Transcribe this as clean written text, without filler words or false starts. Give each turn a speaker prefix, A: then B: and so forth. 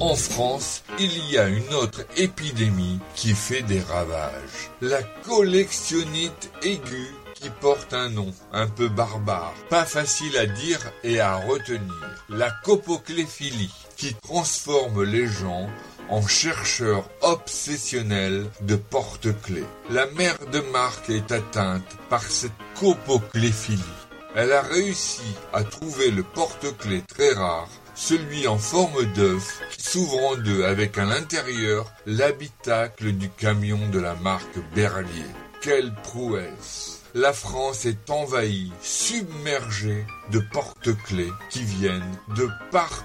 A: En France, il y a une autre épidémie qui fait des ravages. La collectionnite aiguë qui porte un nom un peu barbare, pas facile à dire et à retenir. La copocléphilie qui transforme les gens en chercheurs obsessionnels de porte-clés. La mère de Marc est atteinte par cette copocléphilie. Elle a réussi à trouver le porte-clés très rare, celui en forme d'œuf, qui s'ouvre en deux avec à l'intérieur l'habitacle du camion de la marque Berlier. Quelle prouesse! La France est envahie, submergée de porte-clés qui viennent de partout.